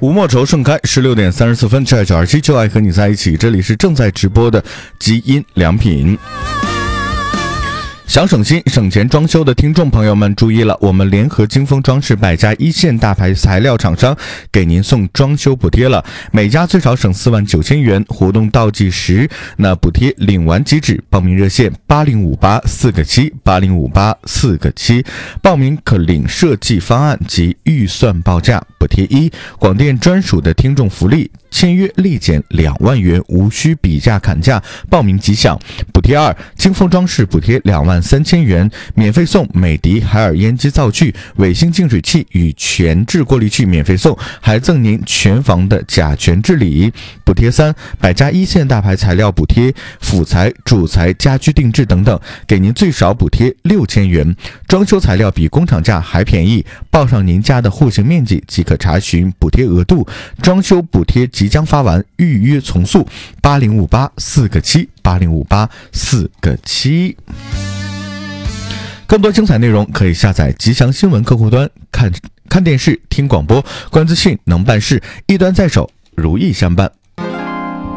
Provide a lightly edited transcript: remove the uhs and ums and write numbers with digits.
吴莫愁盛开，16点34分，这927就爱和你在一起。这里是正在直播的基因良品。想省心省钱装修的听众朋友们注意了，我们联合金丰装饰百家一线大牌材料厂商给您送装修补贴了，每家最少省49000元，活动倒计时，那补贴领完即止。报名热线8058-4个7，8058-4个7，报名可领设计方案及预算报价。补贴一，广电专属的听众福利，签约立减2万元，无需比价砍价，报名即享。补贴二，金丰装饰补贴23000元，免费送美的海尔烟机灶具、伟星净水器与全制过滤器免费送，还赠您全房的甲醛治理。补贴三，百家一线大牌材料补贴，辅材、主材、家居定制等等，给您最少补贴6000元，装修材料比工厂价还便宜，报上您家的户型面积即可查询补贴额度。装修补贴即将发完，预约从速，8058-4个7，8058-4个7。更多精彩内容可以下载吉祥新闻客户端，看电视、听广播，关资讯能办事，一端在手，如意相伴。